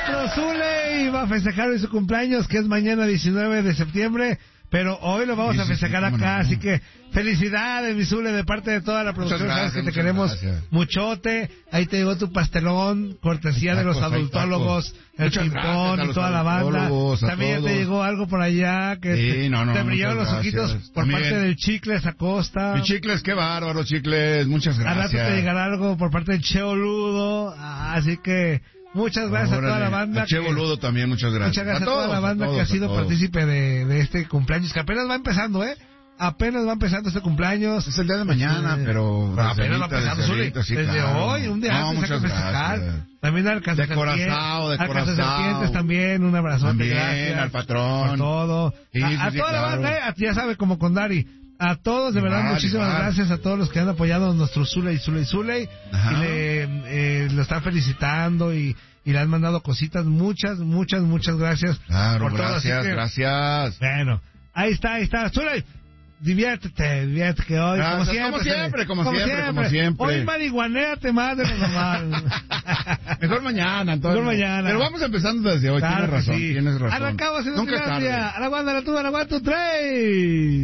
Nuestro Zule va a festejar hoy su cumpleaños, que es mañana 19 de septiembre, pero hoy lo vamos a festejar acá, así que felicidades, mi Zule, de parte de toda la producción. Sabes que te queremos muchote. Ahí te llegó tu pastelón, cortesía de los adultólogos, el Chimpón y toda la banda. También te llegó algo por allá que te brillaron los ojitos por parte del Chicles Acosta. Y Chicles, qué bárbaro, Chicles, muchas gracias. Al rato te llegará algo por parte del Cheo Ludo, así que muchas gracias a toda la banda. Che Boludo también, muchas gracias. Muchas gracias a toda la banda que ha sido partícipe de este cumpleaños, que apenas va empezando, Apenas va empezando este cumpleaños. Es el día de mañana, pero apenas va empezando, Zuli. Desde hoy, un día antes hay que festejar. También al Cazaserpientes también, un abrazote. También, gracias. al patrón. Por todo. A toda la banda, ya sabe, como con Dari. A todos, de verdad, muchísimas gracias a todos los que han apoyado a nuestro Zule. Y lo están felicitando y le han mandado cositas. Muchas gracias. Claro, por todo. Gracias. Bueno, ahí está. Zule, diviértete que hoy, como siempre. Hoy marihuanéate más de lo normal. Mejor mañana, Antonio. Pero vamos empezando desde hoy, claro, tienes razón. Arrancamos en un día. A la banda, la tuba, la 1, 2, 3.